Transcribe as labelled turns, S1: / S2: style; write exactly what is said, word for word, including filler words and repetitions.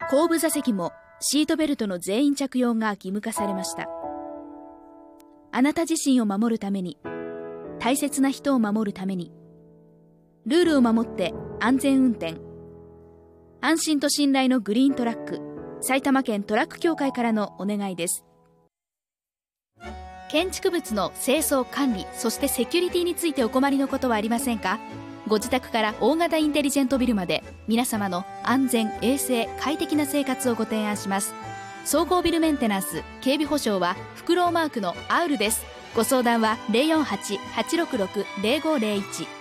S1: 後部座席もシートベルトの全員着用が義務化されました。あなた自身を守るために、大切な人を守るために、ルールを守って安全運転。安心と信頼のグリーントラック、埼玉県トラック協会からのお願いです。建築物の清掃管理、そしてセキュリティについてお困りのことはありませんか？ご自宅から大型インテリジェントビルまで、皆様の安全衛生快適な生活をご提案します。総合ビルメンテナンス警備保障はフクロウマークのアウルです。ご相談は ゼロよんはち はちろくろく ゼロごゼロいち